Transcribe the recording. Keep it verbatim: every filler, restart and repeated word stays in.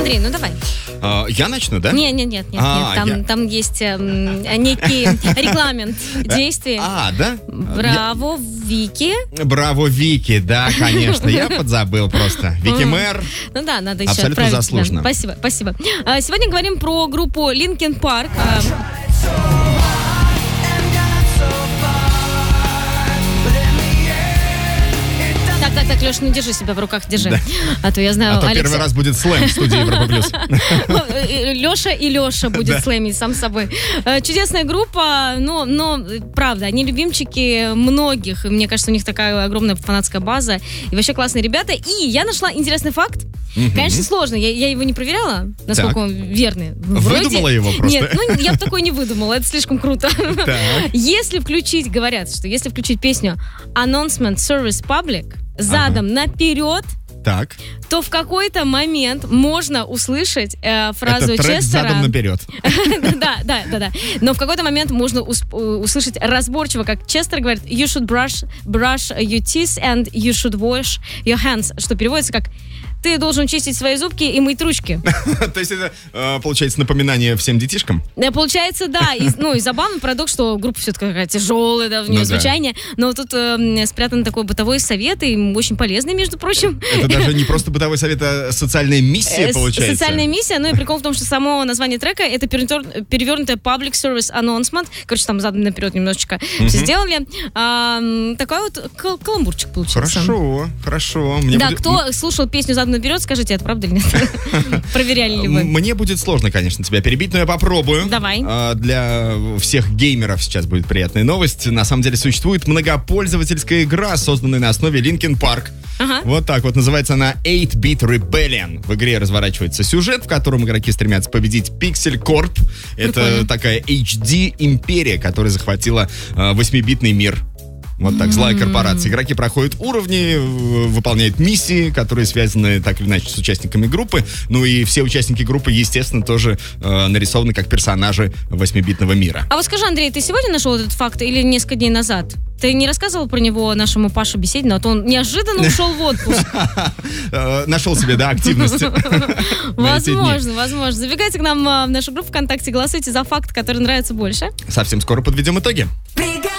Андрей, ну давай. А, я начну, да? Нет, нет, нет, нет, А, нет. Там, я- там есть эм, некий регламент действий. А, да? Браво, Вики. Я- Браво, Вики, да, конечно. Я подзабыл просто. Вики Мэр. Ну да, надо еще Абсолютно отправить тебя. заслуженно. Спасибо, спасибо. А, Сегодня говорим про группу Linkin Park. А, Так, так, так, Леша, не держи себя в руках, держи. Да. А то я знаю, А то Алекс... первый раз будет слэм в студии Европа Плюс. Леша и Леша будет Да. слэмить сам собой. Э, Чудесная группа, но, но правда, они любимчики многих. И мне кажется, у них такая огромная фанатская база. И вообще классные ребята. И я нашла интересный факт. Конечно, сложно. Я, я его не проверяла, насколько Так. он верный. Выдумала его просто? Нет, ну я бы такой не выдумала. Это слишком круто. Так. Если включить, говорят, что если включить песню Announcement Service Public задом наперед, Так. то в какой-то момент можно услышать э, фразу Это трек Честера. задом наперед. Да, да, да, да. Но в какой-то момент можно ус- у- услышать разборчиво, как Честер говорит: "You should brush, brush your teeth and you should wash your hands", что переводится как: "Ты должен чистить свои зубки и мыть ручки". То есть это, э, получается, напоминание всем детишкам? Да, получается, да. И, ну, и забавный парадокс, что группа все-таки такая тяжелая, да, в нее Ну да. звучание. Но тут э, спрятан такой бытовой совет, и очень полезный, между прочим. Это даже не просто бытовой совет, а социальная миссия, Э, с- получается. Социальная миссия, ну и прикол в том, что само название трека — это перевер- перевернутое Public Service Announcement. Короче, там задом наперед немножечко все сделали. А, м, такой вот кал- каламбурчик получился. Хорошо, хорошо. Мне Да, будет- кто слушал песню задом наперед, скажите, это правда или нет? Проверяли ли вы? Мне будет сложно, конечно, тебя перебить, но я попробую. Давай. А, Для всех геймеров сейчас будет приятная новость. На самом деле существует многопользовательская игра, созданная на основе Linkin Park. Ага. Вот так вот называется она восемь-бит Rebellion. В игре разворачивается сюжет, в котором игроки стремятся победить Pixel Corp. Это Прикольно. такая эйч ди-империя, которая захватила а, восьмибитный мир. Вот так, злая корпорация. Игроки проходят уровни, э, выполняют миссии, которые связаны так или иначе с участниками группы. Ну и все участники группы, естественно, тоже э, нарисованы как персонажи восьмибитного мира. А вот скажи, Андрей, ты сегодня нашел этот факт или несколько дней назад? Ты не рассказывал про него нашему Паше Беседину, а то он неожиданно ушел в отпуск. Э, Нашел себе, да, активность. на эти дни. Возможно, возможно. Забегайте к нам а, в нашу группу ВКонтакте, голосуйте за факт, который нравится больше. Совсем скоро подведем итоги.